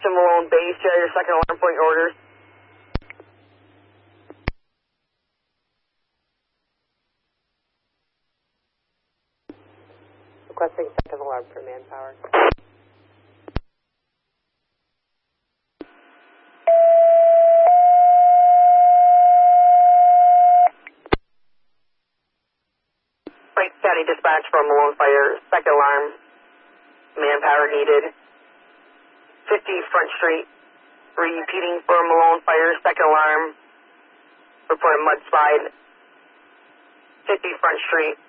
to Malone Base. You have your second alarm point orders. Requesting second alarm for manpower. Frank County Dispatch for Malone Fire. Second alarm. Manpower needed. 50 Front Street. Repeating for Malone Fire. Second alarm. Reporting mudslide. 50 Front Street.